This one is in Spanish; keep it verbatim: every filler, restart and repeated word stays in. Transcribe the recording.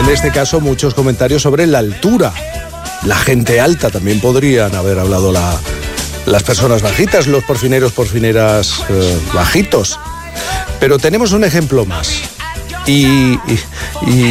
en este caso muchos comentarios sobre la altura. La gente alta, también podrían haber hablado la, las personas bajitas, los porfineros, porfineras eh, bajitos. Pero tenemos un ejemplo más. Y, y, y